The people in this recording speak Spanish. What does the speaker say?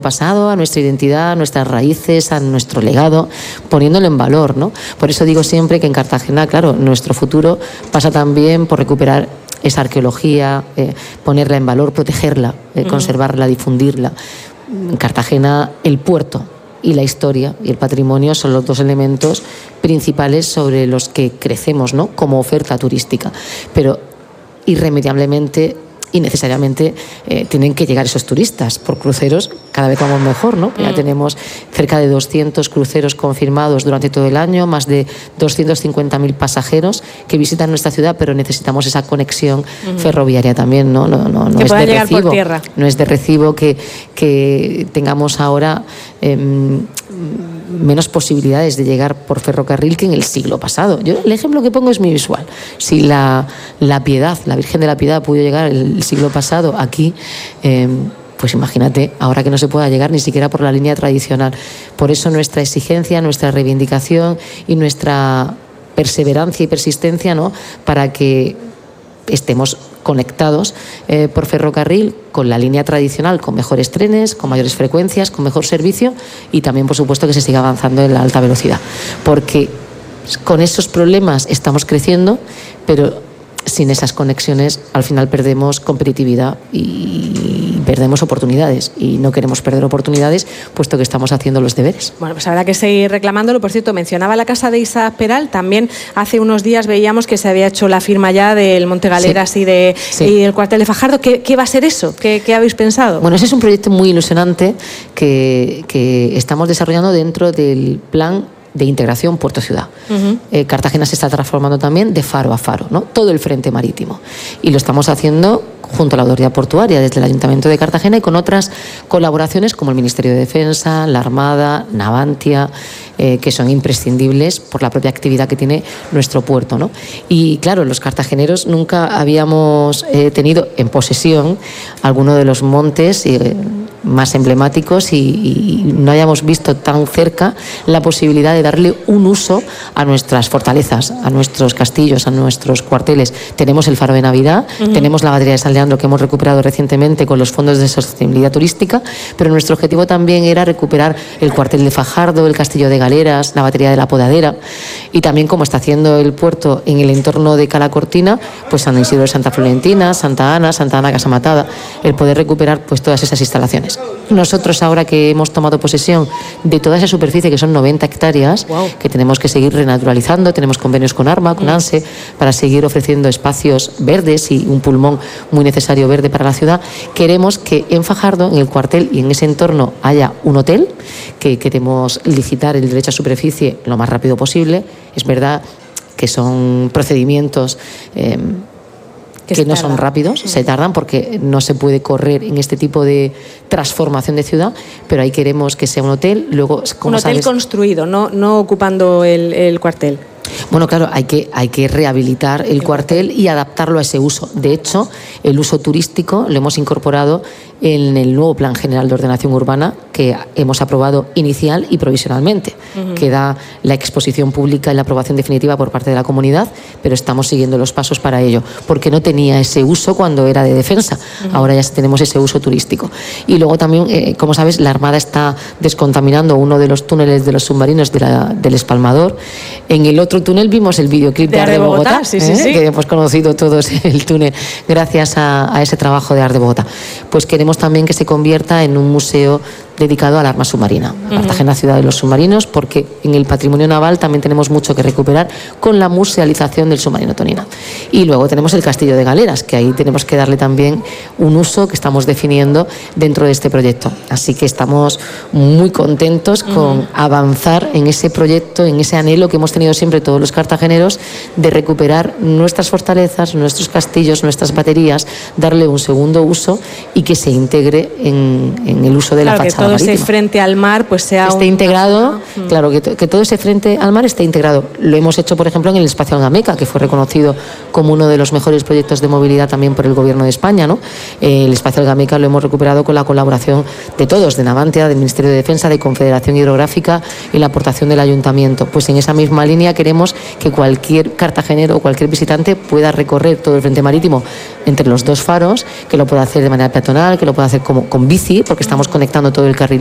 pasado, a nuestra identidad, a nuestras raíces, a nuestro legado, poniéndolo en valor, ¿no? Por eso digo siempre que en Cartagena, claro, nuestro futuro pasa también por recuperar esa arqueología, ponerla en valor, protegerla, conservarla, difundirla. En Cartagena, el puerto y la historia y el patrimonio son los dos elementos principales sobre los que crecemos, ¿no?, como oferta turística. Pero irremediablemente y necesariamente tienen que llegar esos turistas. Por cruceros cada vez vamos mejor, ¿no? Ya tenemos cerca de 200 cruceros confirmados durante todo el año, más de 250.000 pasajeros que visitan nuestra ciudad, pero necesitamos esa conexión ferroviaria también, ¿no? No que es pueda de llegar recibo, por tierra. No es de recibo que tengamos ahora menos posibilidades de llegar por ferrocarril que en el siglo pasado. Yo el ejemplo que pongo es muy visual. Si la Piedad, la Virgen de la Piedad pudo llegar el siglo pasado aquí, pues imagínate, ahora que no se pueda llegar ni siquiera por la línea tradicional. Por eso nuestra exigencia, nuestra reivindicación y nuestra perseverancia y persistencia, ¿no?, para que estemos conectados por ferrocarril con la línea tradicional, con mejores trenes, con mayores frecuencias, con mejor servicio y también, por supuesto, que se siga avanzando en la alta velocidad. Porque con esos problemas estamos creciendo, pero sin esas conexiones al final perdemos competitividad y perdemos oportunidades, y no queremos perder oportunidades puesto que estamos haciendo los deberes. Bueno, pues habrá que seguir reclamándolo. Por cierto, mencionaba la casa de Isaac Peral, también hace unos días veíamos que se había hecho la firma ya del Monte Galeras y del cuartel de Fajardo. ¿Qué va a ser eso? ¿Qué habéis pensado? Bueno, ese es un proyecto muy ilusionante que estamos desarrollando dentro del plan de integración puerto-ciudad. Cartagena se está transformando también de faro a faro, ¿no?, todo el frente marítimo. Y lo estamos haciendo junto a la Autoridad Portuaria, desde el Ayuntamiento de Cartagena, y con otras colaboraciones como el Ministerio de Defensa, la Armada, Navantia, que son imprescindibles por la propia actividad que tiene nuestro puerto, ¿no? Y claro, los cartageneros nunca habíamos tenido en posesión alguno de los montes más emblemáticos y no hayamos visto tan cerca la posibilidad de darle un uso a nuestras fortalezas, a nuestros castillos, a nuestros cuarteles. Tenemos el Faro de Navidad, tenemos la batería de San Leandro que hemos recuperado recientemente con los fondos de sostenibilidad turística, pero nuestro objetivo también era recuperar el cuartel de Fajardo, el castillo de Galeras, la batería de la Podadera, y también, como está haciendo el puerto en el entorno de Cala Cortina, pues San Isidro de Santa Florentina, Santa Ana Casamatada, el poder recuperar pues todas esas instalaciones. Nosotros, ahora que hemos tomado posesión de toda esa superficie, que son 90 hectáreas, que tenemos que seguir renaturalizando, tenemos convenios con ARMA, con ANSE, para seguir ofreciendo espacios verdes y un pulmón muy necesario verde para la ciudad. Queremos que en Fajardo, en el cuartel y en ese entorno, haya un hotel, que queremos licitar el derecho a superficie lo más rápido posible. Es verdad que son procedimientos que no son rápidos, se tardan porque no se puede correr en este tipo de transformación de ciudad, pero ahí queremos que sea un hotel. Luego, un hotel construido, no ocupando el cuartel. Bueno, claro, hay que rehabilitar el cuartel y adaptarlo a ese uso. De hecho, el uso turístico lo hemos incorporado en el nuevo Plan General de Ordenación Urbana que hemos aprobado inicial y provisionalmente. Queda la exposición pública y la aprobación definitiva por parte de la comunidad, pero estamos siguiendo los pasos para ello, porque no tenía ese uso cuando era de defensa. Ahora ya tenemos ese uso turístico. Y luego también, como sabes, la Armada está descontaminando uno de los túneles de los submarinos del Espalmador. En el otro túnel vimos el videoclip de Art de Bogotá, que hemos conocido todos el túnel gracias a ese trabajo de Art de Bogotá. Pues queremos también que se convierta en un museo dedicado al arma submarina. Cartagena, ciudad de los submarinos, porque en el patrimonio naval también tenemos mucho que recuperar con la musealización del submarino Tonina. Y luego tenemos el castillo de Galeras, que ahí tenemos que darle también un uso que estamos definiendo dentro de este proyecto. Así que estamos muy contentos con avanzar en ese proyecto, en ese anhelo que hemos tenido siempre todos los cartageneros de recuperar nuestras fortalezas, nuestros castillos, nuestras baterías, darle un segundo uso y que se integre en el uso de la fachada todo marítima. Ese frente al mar pues sea esté integrado, claro, que todo ese frente al mar esté integrado. Lo hemos hecho, por ejemplo, en el Espacio Algameca, que fue reconocido como uno de los mejores proyectos de movilidad también por el Gobierno de España, ¿no? El Espacio Algameca lo hemos recuperado con la colaboración de todos, de Navantia, del Ministerio de Defensa, de Confederación Hidrográfica y la aportación del Ayuntamiento. Pues en esa misma línea queremos que cualquier cartagenero o cualquier visitante pueda recorrer todo el frente marítimo entre los dos faros, que lo pueda hacer de manera peatonal, que lo pueda hacer con bici, porque estamos conectando todo el